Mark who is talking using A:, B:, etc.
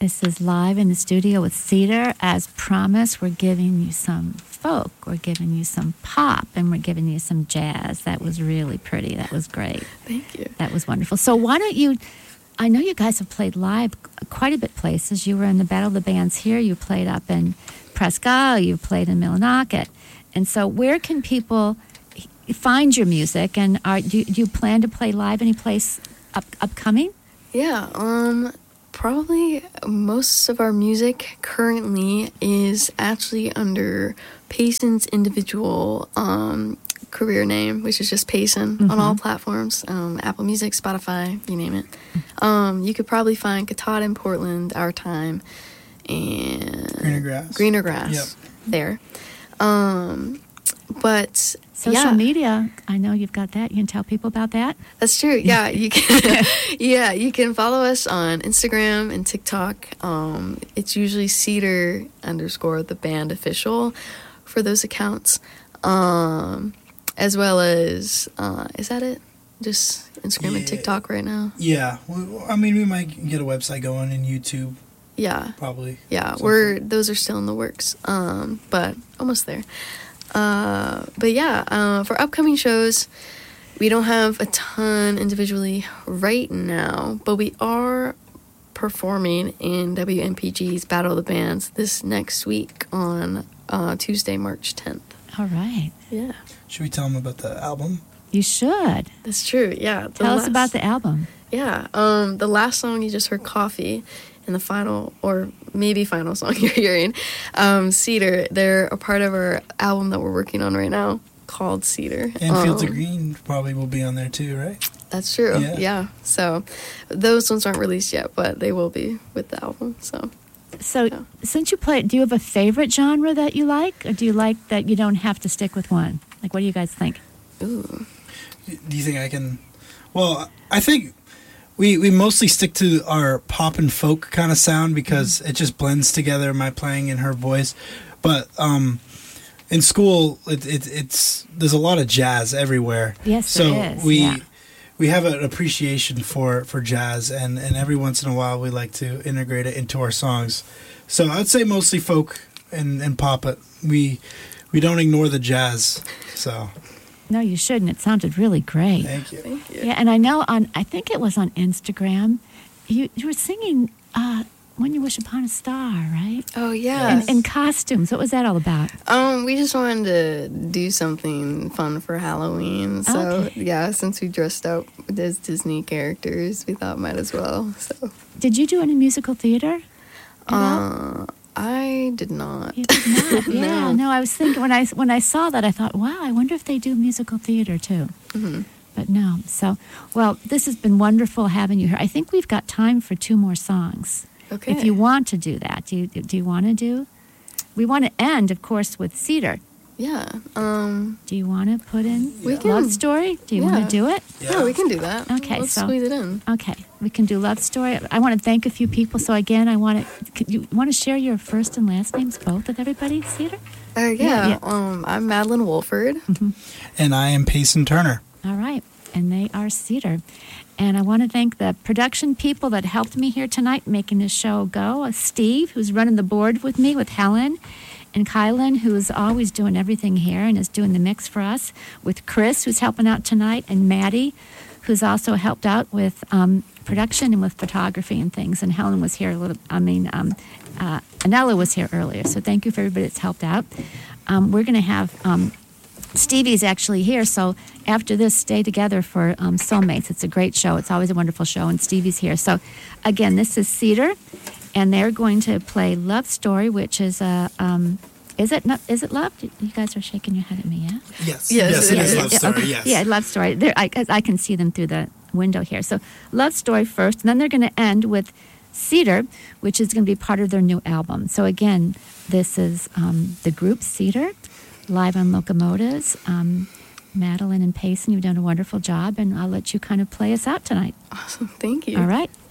A: This is live in the studio with Cedar. As promised, we're giving you some folk, we're giving you some pop, and we're giving you some jazz. That was really pretty. That was great.
B: Thank you.
A: That was wonderful. So why don't you, I know you guys have played live quite a bit places. You were in the Battle of the Bands here. You played up in Presque Isle. You played in Millinocket. And so where can people find your music? And do you plan to play live any place upcoming?
B: Yeah, probably most of our music currently is actually under Payson's individual career name, which is just Payson on all platforms, Apple Music, Spotify, you name it. You could probably find Katahdin in Portland, Our Time, and Greener Grass there. But
A: social media, I know you've got that. You can tell people about that.
B: That's true. Yeah, you can. You can follow us on Instagram and TikTok. It's usually Cedar_the band official for those accounts, as well as is that it? Just Instagram and TikTok right now.
C: Yeah, I mean, we might get a website going in YouTube.
B: Yeah,
C: probably.
B: Yeah, those are still in the works, but almost there. But yeah, for upcoming shows, we don't have a ton individually right now, but we are performing in WMPG's Battle of the Bands this next week on Tuesday, March 10th.
A: All right.
B: Yeah.
C: Should we tell them about the album?
A: You should.
B: That's true, yeah.
A: Tell us about the album.
B: Yeah, the last song you just heard, Coffee, and the final, or maybe final song you're hearing, Cedar, they're a part of our album that we're working on right now called Cedar.
C: And Fields of Green probably will be on there too, right?
B: That's true, yeah. So those ones aren't released yet, but they will be with the album, So
A: since you play, do you have a favorite genre that you like? Or do you like that you don't have to stick with one? Like, what do you guys think?
B: Ooh.
C: Do you think I can... Well, I think... We mostly stick to our pop and folk kind of sound because it just blends together, my playing and her voice. But in school, it's there's a lot of jazz everywhere.
A: Yes, there is.
C: We have an appreciation for jazz, and every once in a while we like to integrate it into our songs. So I'd say mostly folk and pop, but we don't ignore the jazz. So.
A: No, you shouldn't. It sounded really great.
C: Thank you.
B: Thank you.
A: Yeah, and I know I think it was on Instagram, you were singing When You Wish Upon a Star, right?
B: Oh, yeah.
A: In costumes. What was that all about?
B: We just wanted to do something fun for Halloween. So, yeah, since we dressed up as Disney characters, we thought might as well. So.
A: Did you do any musical theater?
B: I did not.
A: You did not? Yeah, no, I was thinking, when I saw that, I thought, wow, I wonder if they do musical theater, too. Mm-hmm. But no. So, well, this has been wonderful having you here. I think we've got time for 2 more songs.
B: Okay.
A: If you want to do that. Do you want to do? We want to end, of course, with Cedar.
B: Yeah.
A: Do you want to put in
B: we can,
A: Love Story? Do you want to do it?
B: Yeah, we can do that.
A: Okay,
B: Let's squeeze it in.
A: Okay, we can do Love Story. I want to thank a few people. So again, you want to share your first and last names both with everybody, Cedar?
B: Yeah. I'm Madeline Wolford.
A: Mm-hmm.
C: And I am Payson Turner.
A: All right, and they are Cedar. And I want to thank the production people that helped me here tonight making this show go. Steve, who's running the board with me, with Helen. And Kylan, who is always doing everything here and is doing the mix for us. With Chris, who's helping out tonight. And Maddie, who's also helped out with production and with photography and things. And Helen was here Anella was here earlier. So thank you for everybody that's helped out. We're going to have... Stevie's actually here, so after this, stay together for Soulmates. It's a great show. It's always a wonderful show, and Stevie's here. So, again, this is Cedar, and they're going to play Love Story, which is a... Is it Love? You guys are shaking your head at me, yeah?
C: Yes, it is Love Story,
A: okay.
C: yes.
A: Yeah, Love Story. I can see them through the window here. So, Love Story first, and then they're going to end with Cedar, which is going to be part of their new album. So, again, this is the group Cedar, live on Locomotives. Madeline and Payson, you've done a wonderful job, and I'll let you kind of play us out tonight.
B: Awesome. Thank you.
A: All right.